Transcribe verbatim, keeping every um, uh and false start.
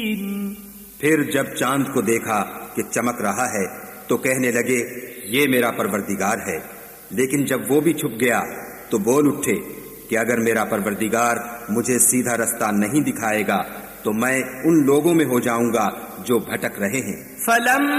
फिर जब चांद को देखा कि चमक रहा है तो कहने लगे ये मेरा परवरदिगार है। लेकिन जब वो भी छुप गया तो बोल उठे कि अगर मेरा परवरदिगार मुझे सीधा रास्ता नहीं दिखाएगा तो मैं उन लोगों में हो जाऊंगा जो भटक रहे हैं। फलम